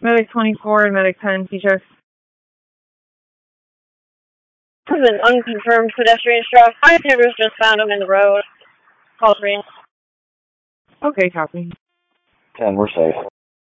Medic 24 and Medic 10, teacher. This is an unconfirmed pedestrian struck. My neighbors just found him in the road. Call 3. Okay, copy. 10, we're safe.